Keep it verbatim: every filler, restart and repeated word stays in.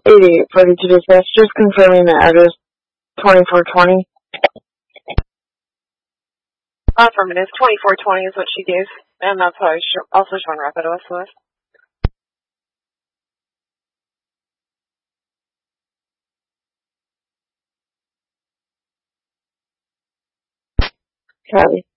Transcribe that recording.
eighty-eight forty-two dispatch, just confirming the address twenty-four twenty. Affirmative, twenty-four twenty is what she gave, and that's how I sh- also shown Rapidos with. Copy.